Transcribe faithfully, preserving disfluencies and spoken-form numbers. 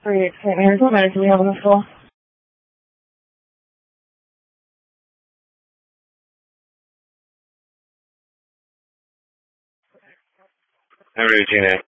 Great. Saint Mary's, what medic do we have in the school? Henry Regina.